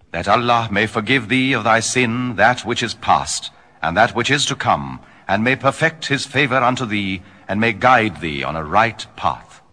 that Allah may forgive thee of thy sin that which is past, and that which is to come, and may perfect his favor unto thee, and may guide thee on a right path.